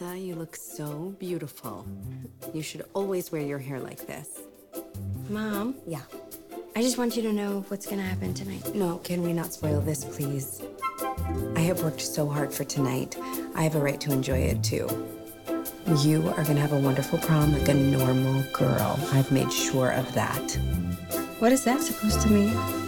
Samantha, you look so beautiful. You should always wear your hair like this. Mom? Yeah. I just want you to know what's gonna happen tonight. No, can we not spoil this, please? I have worked so hard for tonight. I have a right to enjoy it, too. You are gonna have a wonderful prom like a normal girl. I've made sure of that. What is that supposed to mean?